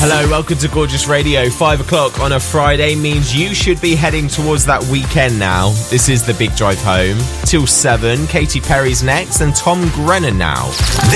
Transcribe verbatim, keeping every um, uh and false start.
Hello, welcome to Gorgeous Radio. Five o'clock on a Friday means you should be heading towards that weekend now. This is The Big Drive Home. Till seven, Katy Perry's next and Tom Grennan now.